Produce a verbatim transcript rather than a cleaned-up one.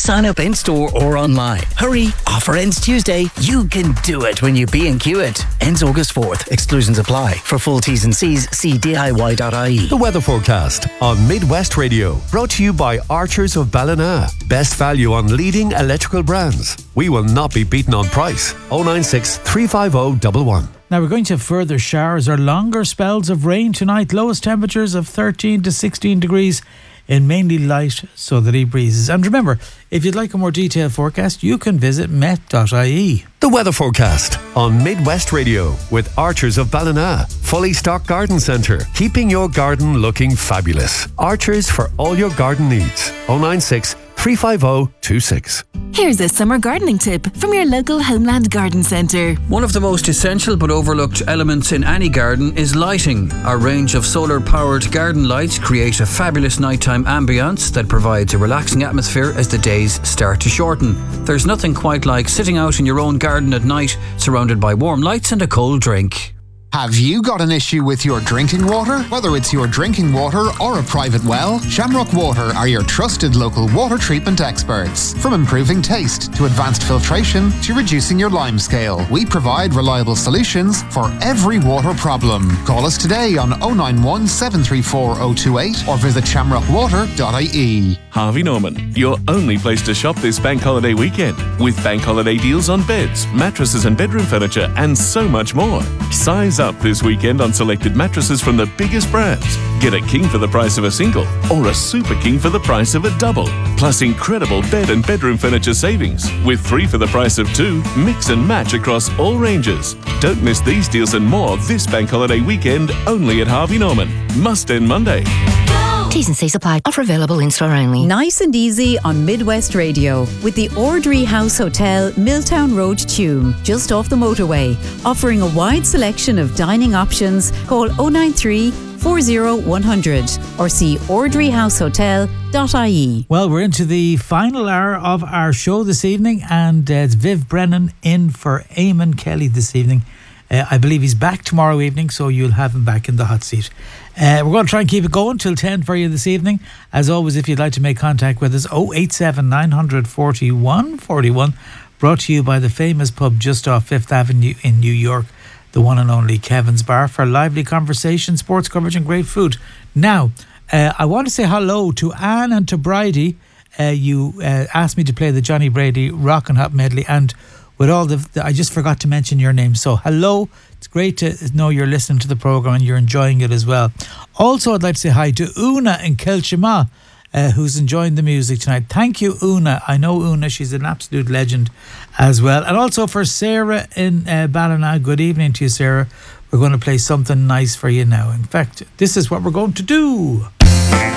Sign up in-store or online. Hurry, offer ends Tuesday. You can do it when you B and Q it. Ends August fourth. Exclusions apply. For full T's and C's, see D I Y dot I E. The weather forecast on Midwest Radio. Brought to you by Archers of Ballina. Best value on leading electrical brands. We will not be beaten on price. oh nine six, three five oh, one one. Now we're going to have further showers or longer spells of rain tonight. Lowest temperatures of thirteen to sixteen degrees in mainly light southerly breezes. And remember, if you'd like a more detailed forecast, you can visit met dot I E. The weather forecast on Midwest Radio with Archers of Ballina. Fully stocked garden centre, keeping your garden looking fabulous. Archers for all your garden needs. oh nine six, three five oh, two six. Here's a summer gardening tip from your local Homeland Garden Centre. One of the most essential but overlooked elements in any garden is lighting. Our range of solar-powered garden lights create a fabulous nighttime ambience that provides a relaxing atmosphere as the days start to shorten. There's nothing quite like sitting out in your own garden at night, surrounded by warm lights and a cold drink. Have you got an issue with your drinking water? Whether it's your drinking water or a private well, Shamrock Water are your trusted local water treatment experts. From improving taste to advanced filtration to reducing your lime scale, we provide reliable solutions for every water problem. Call us today on oh nine one, seven three four, oh two eight or visit shamrock water dot I E. Harvey Norman, your only place to shop this bank holiday weekend, with bank holiday deals on beds, mattresses and bedroom furniture and so much more. Size up this weekend on selected mattresses from the biggest brands. Get a king for the price of a single or a super king for the price of a double. Plus incredible bed and bedroom furniture savings with three for the price of two. Mix and match across all ranges. Don't miss these deals and more this bank holiday weekend only at Harvey Norman. Must end Monday. T's and C's apply. Offer available in-store only. Nice and easy on Midwest Radio with the Ordry House Hotel, Milltown Road, Tuam, just off the motorway. Offering a wide selection of dining options. Call oh nine three, four oh, one hundred or see ordry house hotel dot I E. Well, we're into the final hour of our show this evening, and uh, it's Viv Brennan in for Eamon Kelly this evening. Uh, I believe he's back tomorrow evening, so you'll have him back in the hot seat. Uh, we're going to try and keep it going till ten for you this evening. As always, if you'd like to make contact with us, oh eight seven, nine hundred, forty-one forty-one, brought to you by the famous pub just off Fifth Avenue in New York, the one and only Kevin's Bar, for lively conversation, sports coverage and great food. Now, uh, I want to say hello to Anne and to Bridie. Uh, you uh, asked me to play the Johnny Brady Rockin' Hot medley, and with all the, the, I just forgot to mention your name. So hello, it's great to know you're listening to the programme and you're enjoying it as well. Also, I'd like to say hi to Una in Kilchima, uh, who's enjoying the music tonight. Thank you, Una. I know Una, she's an absolute legend as well. And also for Sarah in uh, Ballina, good evening to you, Sarah. We're going to play something nice for you now. In fact, this is what we're going to do.